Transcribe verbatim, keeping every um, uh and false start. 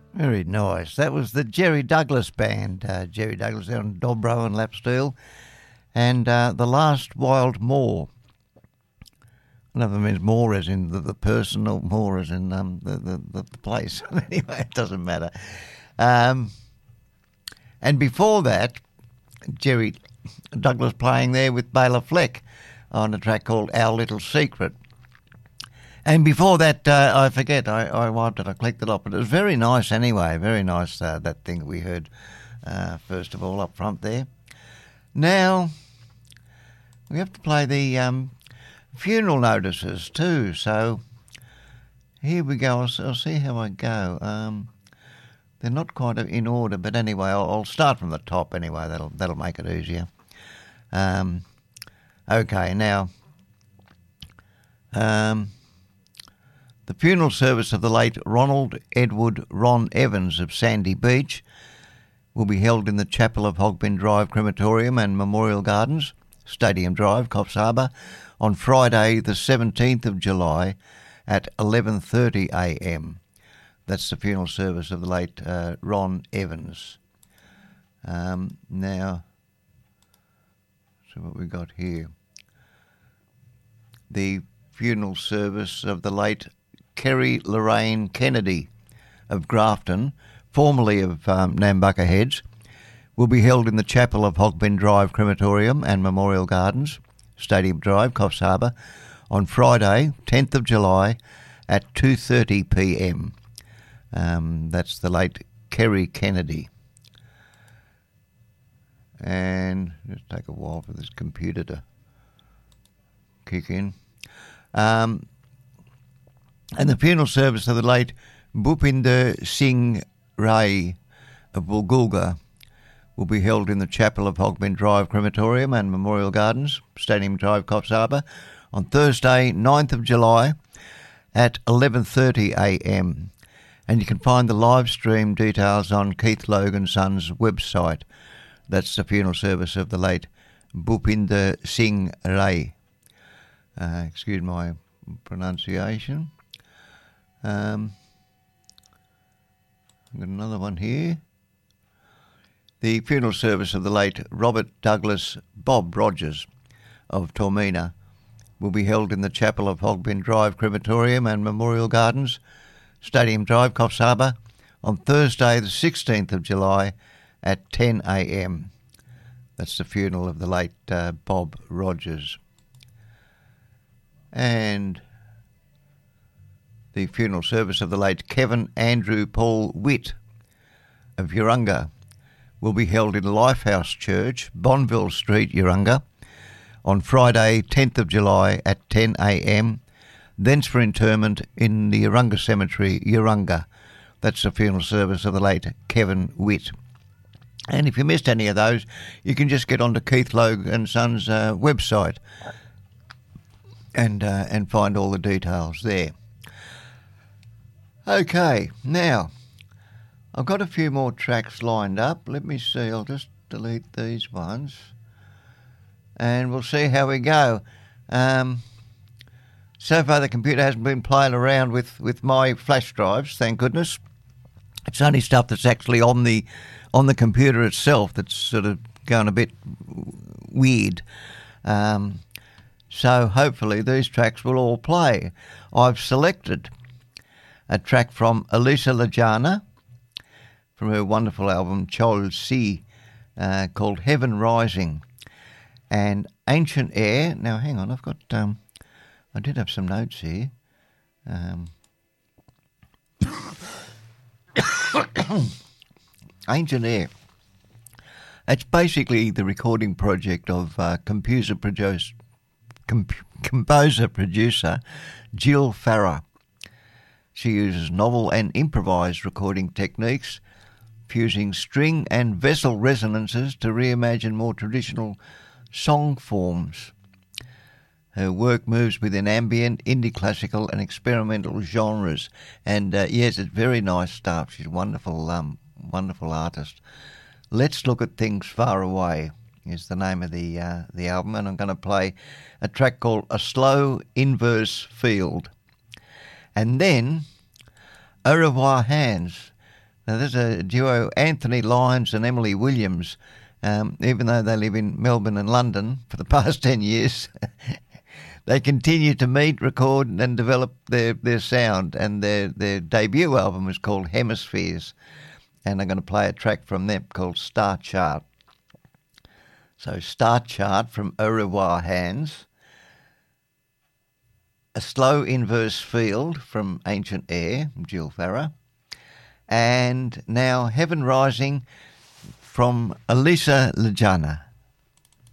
Very nice. That was the Jerry Douglas Band. Uh, Jerry Douglas on dobro and lap steel. And uh, The Last Wild Moor. I don't know if it means more as in the, the person or more as in um, the, the, the place. Anyway, it doesn't matter. Um, and before that, Jerry Douglas playing there with Bela Fleck on a track called Our Little Secret. And before that, uh, I forget, I, I wiped it, I clicked it up, but it was very nice anyway, very nice, uh, that thing that we heard uh, first of all up front there. Now, we have to play the um, funeral notices too, so here we go. I'll, I'll see how I go. Um, they're not quite in order, but anyway, I'll, I'll start from the top anyway, that'll, that'll make it easier. Um, okay, now... Um, The funeral service of the late Ronald Edward Ron Evans of Sandy Beach will be held in the chapel of Hogbin Drive Crematorium and Memorial Gardens, Stadium Drive, Coffs Harbour, on Friday the seventeenth of July at eleven thirty a m. That's the funeral service of the late uh, Ron Evans. Um, now, so what we got here. The funeral service of the late Kerry Lorraine Kennedy of Grafton, formerly of um, Nambucca Heads, will be held in the chapel of Hogbin Drive Crematorium and Memorial Gardens, Stadium Drive, Coffs Harbour, on Friday, tenth of July at two thirty p m. Um, that's the late Kerry Kennedy. And just take a while for this computer to kick in. Um, and the funeral service of the late Bhupinder Singh Rai of Bulgulga will be held in the chapel of Hogbin Drive Crematorium and Memorial Gardens, Stadium Drive, Coffs Harbour, on Thursday, ninth of July at eleven thirty a m. And you can find the live stream details on Keith Logan Sons' website. That's the funeral service of the late Bhupinder Singh Rai. Uh, excuse my pronunciation. Um, I've got another one here. The funeral service of the late Robert Douglas Bob Rogers of Tormina will be held in the chapel of Hogbin Drive Crematorium and Memorial Gardens, Stadium Drive, Coffs Harbour, on Thursday the sixteenth of July at ten a m. That's the funeral of the late uh, Bob Rogers. And the funeral service of the late Kevin Andrew Paul Witt of Urunga will be held in Lifehouse Church, Bonville Street, Urunga, on Friday, tenth of July at ten a m, thence for interment in the Urunga Cemetery, Urunga. That's the funeral service of the late Kevin Witt. And if you missed any of those, you can just get onto Keith Logan and Sons' uh, website and uh, and find all the details there. Okay, now, I've got a few more tracks lined up. Let me see, I'll just delete these ones and we'll see how we go. Um, so far the computer hasn't been playing around with, with my flash drives, thank goodness. It's only stuff that's actually on the on the computer itself that's sort of going a bit weird. Um, so hopefully these tracks will all play. I've selected a track from Elisa Lajana from her wonderful album Chol Si uh, called Heaven Rising, and Ancient Air. Now hang on, I've got um, I did have some notes here. Um, Ancient Air. It's basically the recording project of uh, composer producer, comp- composer producer Jill Farrer. She uses novel and improvised recording techniques, fusing string and vessel resonances to reimagine more traditional song forms. Her work moves within ambient, indie classical and experimental genres. And uh, yes, it's very nice stuff. She's a wonderful, um, wonderful artist. Let's Look at Things Far Away is the name of the uh, the album, and I'm going to play a track called A Slow Inverse Field. And then Au Revoir Hands. Now, there's a duo, Anthony Lyons and Emily Williams. Um, even though they live in Melbourne and London for the past ten years, they continue to meet, record and develop their, their sound. And their, their debut album is called Hemispheres. And I'm going to play a track from them called Star Chart. So Star Chart from Au Revoir Hands. A Slow Inverse Field from Ancient Air, from Jill Farrer. And now Heaven Rising from Elisa Lejana.